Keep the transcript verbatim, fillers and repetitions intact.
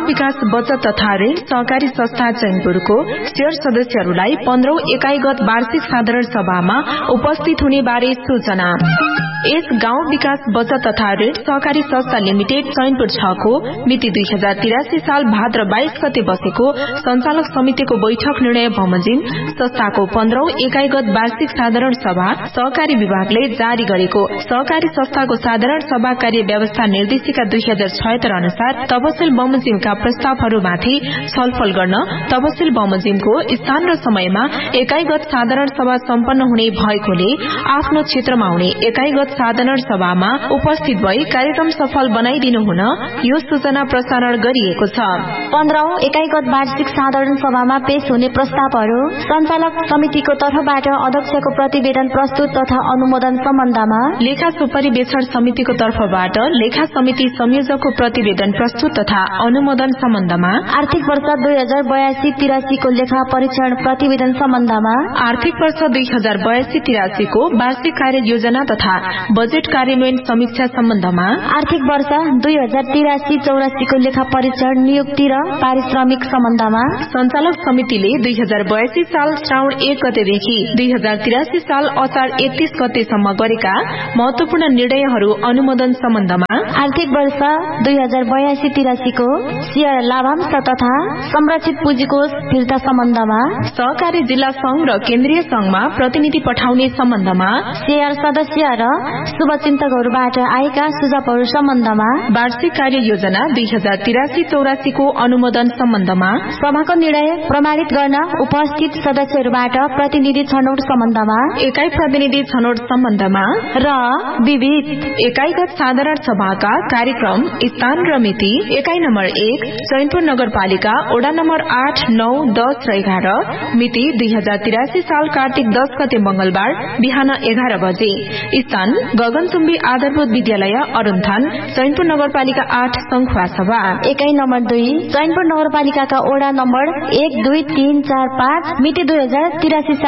विकास बचत तथा ऋण सहकारी संस्था चैनपुरको शेयर सदस्यहरूलाई पन्ध्रौं एकाइगत वार्षिक साधारण सभामा उपस्थित हुने बारे सूचना। यस गाउँ विकास बचत तथा ऋण सहकारी संस्था लिमिटेड चैनपुर छ को मिति दुई हजार तिरासी साल भाद्र बाइस गते बसेको संचालक समितिको बैठक निर्णय बमोजिम संस्थाको पन्ध्रौं एकाइगत वार्षिक साधारण सभा सहकारी विभागले जारी गरेको सहकारी संस्थाको साधारण सभा कार्य व्यवस्था निर्देशिका दुई हजार छयत्तर अनुसार तपसिल बमोजिमका प्रस्तावहरूमाथि छलफल गर्न तपसिल बमोजिमको स्थान र समयमा एकाइगत साधारण सभा सम्पन्न हुने भएकोले आफ्नो क्षेत्रमा हुने एकाइगत साधारण सभामा उपस्थित भई कार्यक्रम सफल बनाइदिनु हुन यो सूचना प्रसारण गरिएको छ। पन्ध्रौं एकाइगत वार्षिक साधारण सभामा पेश हुने प्रस्तावहरू संचालक समितिको तर्फबाट अध्यक्षको प्रतिवेदन प्रस्तुत तथा अनुमोदन सम्बन्धमा लेखा सुपरिवेक्षण समितिको तर्फबाट लेखा समिति संयोजकको प्रतिवेदन प्रस्तुत तथा अनुमोदन सम्बन्धमा आर्थिक वर्ष दुई हजार बयासी तिरासीको लेखा परीक्षण प्रतिवेदन सम्बन्धमा आर्थिक वर्ष दुई हजार बयासी तिरासीको वार्षिक कार्य योजना तथा बजेट कार्यान्वयन समीक्षा सम्बन्धमा आर्थिक वर्ष दुई हजार तिरासी चौरासीको लेखा परीक्षण नियुक्ति र पारिश्रमिक सम्बन्धमा संचालक समितिले दुई हजार बयासी साल श्रावण एक गतेदेखि दुई हजार तिरासी साल असार एकतीस गतेसम्म गरेका महत्वपूर्ण निर्णयहरू अनुमोदन सम्बन्धमा आर्थिक वर्ष दुई हजार बयासी तिरासीको शेयर लाभांश तथा संरक्षित पुँजीकोष फिर्ता सम्बन्धमा सहकारी जिल्ला संघ र केन्द्रीय संघमा प्रतिनिधि पठाउने सम्बन्धमा शेयर सदस्य र शुभचिन्तकहरूबाट आएका सुझावहरू सम्बन्धमा वार्षिक कार्य योजना दुई हजार तिरासी चौरासीको अनुमोदन सम्बन्धमा सभाको निर्णय प्रमाणित गर्न उपस्थित सदस्यहरूबाट प्रतिनिधि छनौट सम्बन्धमा एकाइ प्रतिनिधि छनौट सम्बन्धमा र विविध एकाइगत साधारण सभाका कार्यक्रम स्थान र मिति एकाइ नम्बर एक चैनपुर नगरपालिका वडा नम्बर आठ नौ दस र एघार मिति दुई हजार तिरासी साल कार्तिक दस गते मंगलबार बिहान एघार बजे स्थान गगनचुम्बी आधारभूत विद्यालय अरुणथान चैनपुर नगरपालिका आठ संखुवा सभा एकाइ नम्बर दुई चैनपुर नगरपालिकाका वडा नम्बर एक दुई तीन चार पाँच मिति दुई हजार तिरासी